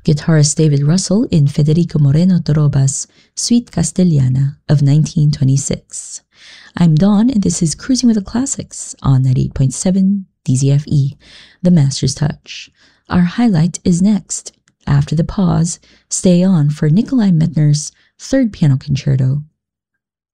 guitarist David Russell in Federico Moreno Toroba's Suite Castellana of 1926. I'm Dawn, and this is Cruising with the Classics on 98.7 DZFE, The Master's Touch. Our highlight is next. After the pause, stay on for Nikolai Medtner's Third Piano Concerto,